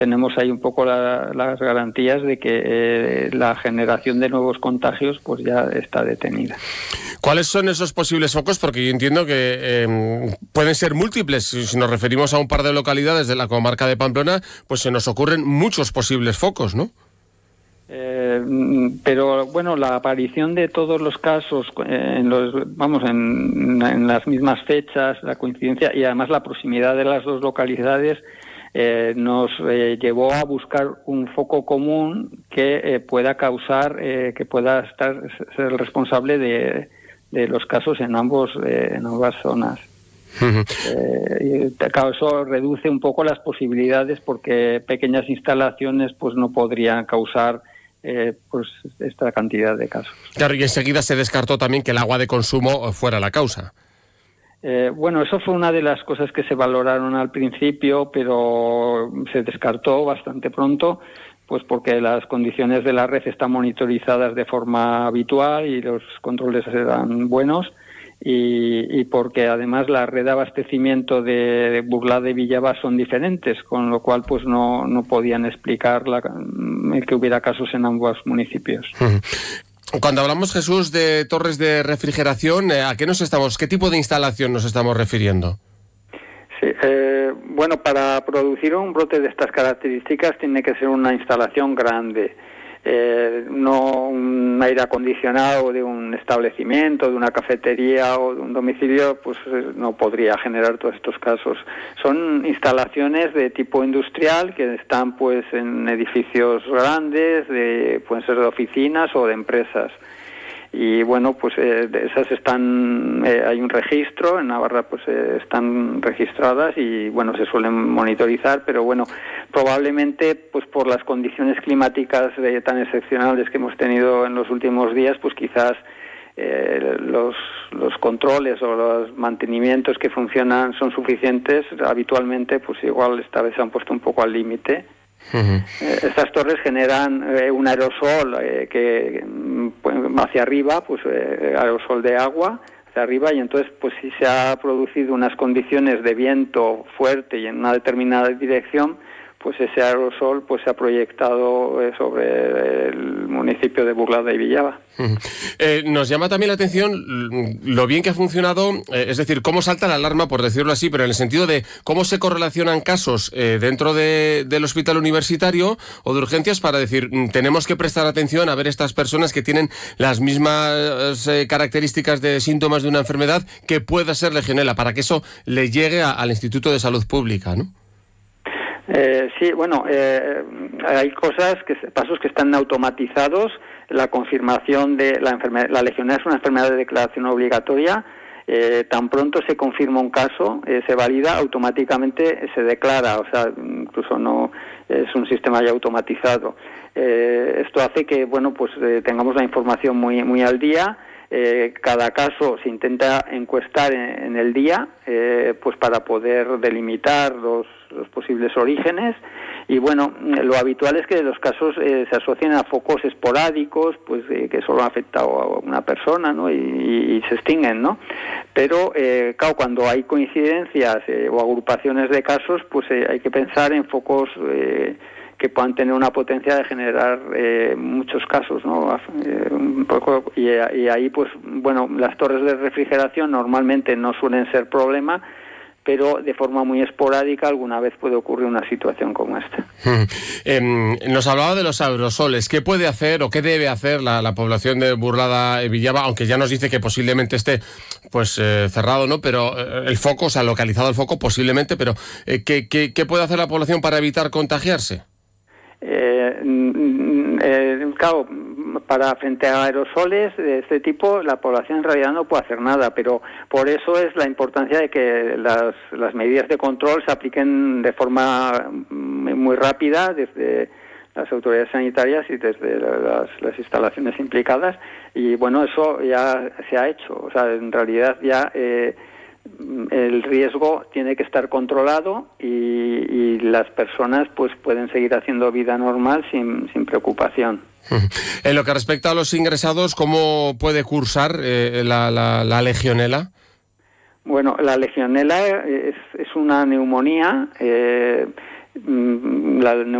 tenemos ahí un poco las garantías de que la generación de nuevos contagios pues ya está detenida. ¿Cuáles son esos posibles focos? Porque yo entiendo que pueden ser múltiples. Si nos referimos a un par de localidades de la comarca de Pamplona, pues se nos ocurren muchos posibles focos, ¿no? Pero bueno, la aparición de todos los casos en las mismas fechas, la coincidencia y además la proximidad de las dos localidades nos llevó a buscar un foco común que pueda causar, que pueda ser el responsable de los casos en ambas zonas. Claro, eso reduce un poco las posibilidades porque pequeñas instalaciones pues no podrían causar pues esta cantidad de casos. Claro, y enseguida se descartó también que el agua de consumo fuera la causa. Bueno, eso fue una de las cosas que se valoraron al principio, pero se descartó bastante pronto, pues porque las condiciones de la red están monitorizadas de forma habitual y los controles eran buenos, y porque además la red de abastecimiento de Burlada y Villava son diferentes, con lo cual pues no podían explicar que hubiera casos en ambos municipios. Cuando hablamos, Jesús, de torres de refrigeración, ¿a qué tipo de instalación nos estamos refiriendo? Sí, bueno, para producir un brote de estas características tiene que ser una instalación grande. No un aire acondicionado de un establecimiento, de una cafetería o de un domicilio, pues no podría generar todos estos casos. Son instalaciones de tipo industrial que están pues en edificios grandes, pueden ser de oficinas o de empresas. Y bueno, pues esas están, hay un registro, en Navarra pues están registradas y bueno, se suelen monitorizar, pero bueno, probablemente pues por las condiciones climáticas tan excepcionales que hemos tenido en los últimos días, pues quizás los controles o los mantenimientos que funcionan son suficientes. Habitualmente pues igual esta vez se han puesto un poco al límite. Estas torres generan un aerosol que hacia arriba, pues aerosol de agua hacia arriba, y entonces pues si se ha producido unas condiciones de viento fuerte y en una determinada dirección, pues ese aerosol pues se ha proyectado sobre el municipio de Burlada y Villava. Nos llama también la atención lo bien que ha funcionado, es decir, cómo salta la alarma, por decirlo así, pero en el sentido de cómo se correlacionan casos dentro del hospital universitario o de urgencias para decir, tenemos que prestar atención a ver estas personas que tienen las mismas características de síntomas de una enfermedad que pueda ser legionela, para que eso le llegue al Instituto de Salud Pública, ¿no? Sí, bueno, hay pasos que están automatizados. La confirmación de la enfermedad, la legionela es una enfermedad de declaración obligatoria. Tan pronto se confirma un caso, se valida, automáticamente se declara, o sea, incluso no es un sistema ya automatizado. Esto hace que, bueno, pues tengamos la información muy al día. Cada caso se intenta encuestar en el día, pues para poder delimitar los posibles orígenes, y bueno, lo habitual es que los casos se asocien a focos esporádicos, pues que solo han afectado a una persona, ¿no? y se extinguen, ¿no? Pero claro, cuando hay coincidencias o agrupaciones de casos, pues hay que pensar en focos que puedan tener una potencia de generar muchos casos, ¿no? Un poco, y ahí, pues, bueno, las torres de refrigeración normalmente no suelen ser problema, pero de forma muy esporádica alguna vez puede ocurrir una situación como esta. Nos hablaba de los aerosoles. ¿Qué puede hacer o qué debe hacer la población de Burlada y Villava? Aunque ya nos dice que posiblemente esté pues cerrado, ¿no? Pero el foco, o sea, localizado el foco posiblemente, pero ¿qué puede hacer la población para evitar contagiarse? Claro, frente a aerosoles de este tipo, la población en realidad no puede hacer nada, pero por eso es la importancia de que las medidas de control se apliquen de forma muy rápida desde las autoridades sanitarias y desde las instalaciones implicadas, y bueno, eso ya se ha hecho. O sea, en realidad ya el riesgo tiene que estar controlado y las personas pues pueden seguir haciendo vida normal sin preocupación. En lo que respecta a los ingresados, ¿cómo puede cursar la legionela? Bueno, la legionela es una neumonía la